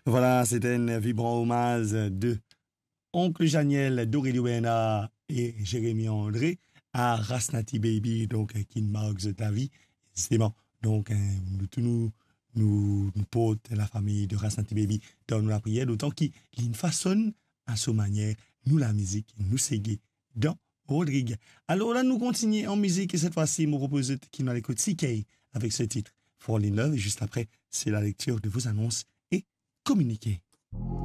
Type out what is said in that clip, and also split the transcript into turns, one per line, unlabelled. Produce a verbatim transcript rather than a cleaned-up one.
Voilà, c'était un vibrant hommage de Oncle Janiel, d'Aurélio Bernard et Jérémy André à Rasnati Baby, donc euh, qui marque ta vie. C'est bon. Donc, euh, nous, tous nous, nous, nous portons la famille de Rasnati Baby dans la prière, d'autant qu'il une façon à sa manière, nous la musique, nous séguer dans Rodrigue. Alors là, nous continuons en musique et cette fois-ci, nous propose qui nous l'écoute C K avec ce titre Fall in Love. Et juste après, c'est la lecture de vos annonces et communiquer.